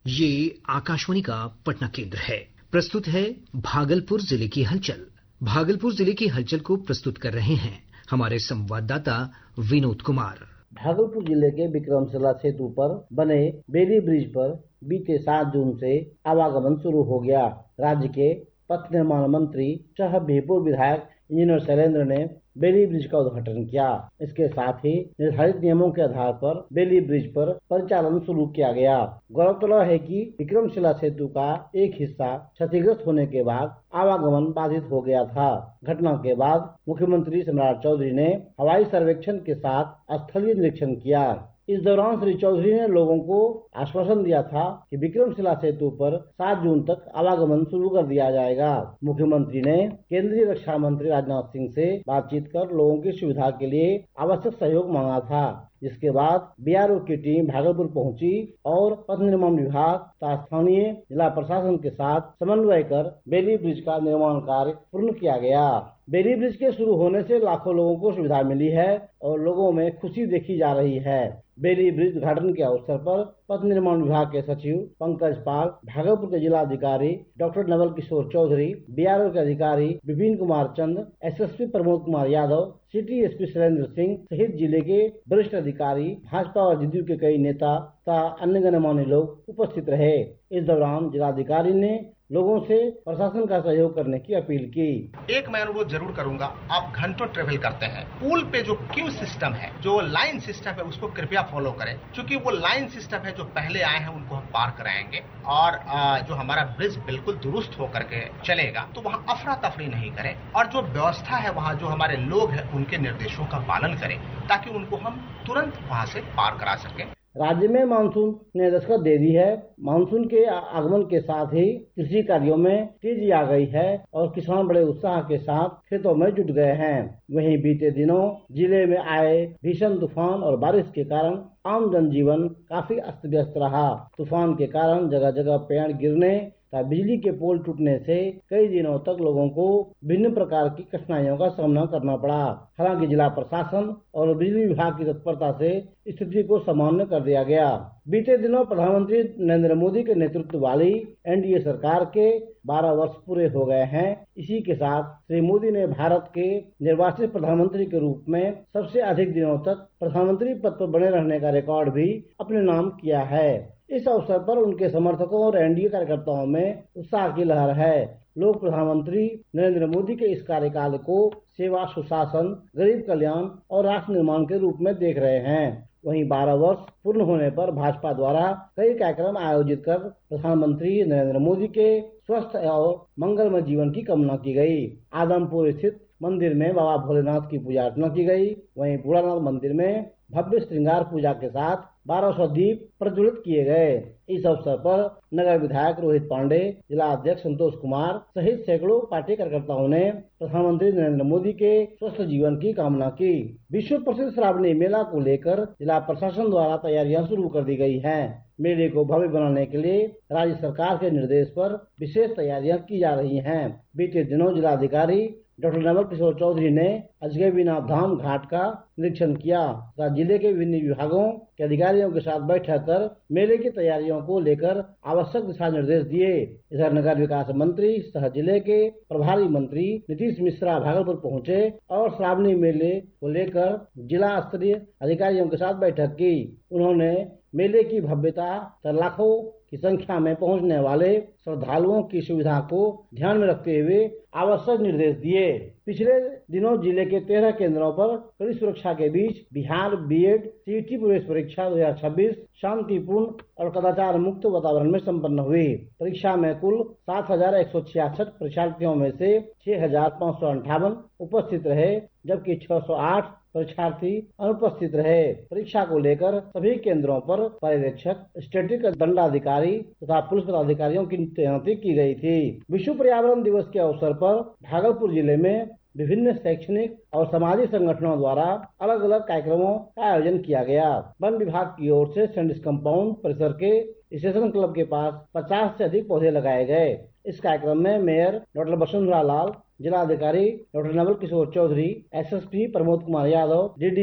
ये आकाशवाणी का पटना केंद्र है। प्रस्तुत है भागलपुर जिले की हलचल। भागलपुर जिले की हलचल को प्रस्तुत कर रहे हैं हमारे संवाददाता विनोद कुमार। भागलपुर जिले के विक्रमशिला सेतु पर बने बेली ब्रिज पर बीते 7 जून से आवागमन शुरू हो गया। राज्य के पथ निर्माण मंत्री सह बीरपुर विधायक इंजीनियर शैलेंद्र ने बेली ब्रिज का उद्घाटन किया। इसके साथ ही निर्धारित नियमों के आधार पर बेली ब्रिज पर परिचालन शुरू किया गया। गौरतलब है कि विक्रमशिला सेतु का एक हिस्सा क्षतिग्रस्त होने के बाद आवागमन बाधित हो गया था। घटना के बाद मुख्यमंत्री सम्राट चौधरी ने हवाई सर्वेक्षण के साथ स्थलीय निरीक्षण किया। इस दौरान श्री चौधरी ने लोगों को आश्वासन दिया था कि विक्रमशिला सेतु पर 7 जून तक आवागमन शुरू कर दिया जाएगा। मुख्यमंत्री ने केंद्रीय रक्षा मंत्री राजनाथ सिंह से बातचीत कर लोगों की सुविधा के लिए आवश्यक सहयोग मांगा था। जिसके बाद बीआरओ की टीम भागलपुर पहुंची और पथ निर्माण विभाग तथा स्थानीय जिला प्रशासन के साथ समन्वय कर बेली ब्रिज का निर्माण कार्य पूर्ण किया गया। बेली ब्रिज के शुरू होने से लाखों लोगों को सुविधा मिली है और लोगों में खुशी देखी जा रही है। बेली ब्रिज उद्घाटन के अवसर पर पथ निर्माण विभाग के सचिव पंकज पाल, भागलपुर के जिला अधिकारी डॉक्टर नवल किशोर चौधरी, बीआरओ के अधिकारी विपिन कुमार चंद, SSP Pramod Kumar Yadav, city SP Shailendra Singh सहित जिले के वरिष्ठ अधिकारी, भाजपा और जदयू के कई नेता तथा अन्य गणमान्य लोग उपस्थित रहे। इस दौरान जिलाधिकारी ने लोगों से प्रशासन का सहयोग करने की अपील की। एक मैं अनुरोध जरूर करूंगा, आप घंटों ट्रेवल करते हैं, पुल पे जो क्यू सिस्टम है, जो लाइन सिस्टम है, उसको कृपया फॉलो करें, क्योंकि वो लाइन सिस्टम है जो पहले आए हैं उनको हम पार कराएंगे और जो हमारा ब्रिज बिल्कुल दुरुस्त होकर के चलेगा, तो वहाँ अफरा तफरी नहीं करें और जो व्यवस्था है वहाँ जो हमारे लोग हैं उनके निर्देशों का पालन करें ताकि उनको हम तुरंत वहाँ से पार करा सकें। राज्य में मानसून ने दस्तक दे दी है। मानसून के आगमन के साथ ही कृषि कार्यों में तेजी आ गई है और किसान बड़े उत्साह के साथ खेतों में जुट गए हैं। वहीं बीते दिनों जिले में आए भीषण तूफान और बारिश के कारण आम जनजीवन काफी अस्त व्यस्त रहा। तूफान के कारण जगह जगह पेड़ गिरने तथा बिजली के पोल टूटने से कई दिनों तक लोगों को विभिन्न प्रकार की कठिनाइयों का सामना करना पड़ा। हालांकि जिला प्रशासन और बिजली विभाग की तत्परता से स्थिति को सामान्य कर दिया गया। बीते दिनों प्रधानमंत्री नरेंद्र मोदी के नेतृत्व वाली एनडीए सरकार के 12 वर्ष पूरे हो गए हैं। इसी के साथ श्री मोदी ने भारत के निर्वाचित प्रधानमंत्री के रूप में सबसे अधिक दिनों तक प्रधानमंत्री पद पर बने रहने का रिकॉर्ड भी अपने नाम किया है। इस अवसर पर उनके समर्थकों और एनडीए कार्यकर्ताओं में उत्साह की लहर है। लोग प्रधानमंत्री नरेंद्र मोदी के इस कार्यकाल को सेवा, सुशासन, गरीब कल्याण और राष्ट्र निर्माण के रूप में देख रहे हैं। वहीं 12 वर्ष पूर्ण होने पर भाजपा द्वारा कई कार्यक्रम आयोजित कर प्रधानमंत्री नरेंद्र मोदी के स्वस्थ और मंगलमय जीवन की कामना की गई। आदमपुर स्थित मंदिर में बाबा भोलेनाथ की पूजा अर्चना की गई। वहीं बूढ़ानाथ मंदिर में भव्य श्रृंगार पूजा के साथ 1200 दीप प्रज्वलित किए गए। इस अवसर पर नगर विधायक रोहित पांडे, जिला अध्यक्ष संतोष कुमार सहित सैकड़ों पार्टी कार्यकर्ताओं ने प्रधानमंत्री नरेंद्र मोदी के स्वस्थ जीवन की कामना की। विश्व प्रसिद्ध श्रावणी मेला को लेकर जिला प्रशासन द्वारा तैयारियां शुरू कर दी गई हैं। मेले को भव्य बनाने के लिए राज्य सरकार के निर्देश पर विशेष तैयारियां की जा रही हैं। बीते दिनों जिलाधिकारी डॉक्टर नवल किशोर चौधरी ने अजगैबीनाथ धाम घाट का निरीक्षण किया तथा जिले के विभिन्न विभागों के अधिकारियों के साथ बैठक कर मेले की तैयारियों को लेकर आवश्यक दिशा निर्देश दिए। इधर नगर विकास मंत्री सह जिले के प्रभारी मंत्री नीतीश मिश्रा भागलपुर पहुंचे और श्रावणी मेले को लेकर जिला स्तरीय अधिकारियों के साथ बैठक की। उन्होंने मेले की भव्यता तथा लाखों की संख्या में पहुंचने वाले श्रद्धालुओं की सुविधा को ध्यान में रखते हुए आवश्यक निर्देश दिए। पिछले दिनों जिले के 13 केंद्रों पर कड़ी सुरक्षा के बीच बिहार बीएड सीईटी प्रवेश परीक्षा 2026 शांतिपूर्ण और कदाचार मुक्त वातावरण में संपन्न हुई। परीक्षा में कुल 7,166 परीक्षार्थियों में से 6,558 उपस्थित रहे, जबकि 608 परीक्षार्थी अनुपस्थित रहे। परीक्षा को लेकर सभी केंद्रों पर पर्यवेक्षक, स्टैटिक दंडाधिकारी तथा पुलिस पदाधिकारियों की तैनाती की गई थी। विश्व पर्यावरण दिवस के अवसर पर भागलपुर जिले में विभिन्न शैक्षणिक और सामाजिक संगठनों द्वारा अलग अलग कार्यक्रमों का आयोजन किया गया। वन विभाग की ओर से सैंडिस कंपाउंड परिसर के स्टेशन क्लब के पास 50 से अधिक पौधे लगाए गए। इस कार्यक्रम में मेयर डॉक्टर वसुंधरा लाल, जिलाधिकारी doctor Naval Kishore Chaudhary, SSP Pramod Kumar Yadav, DD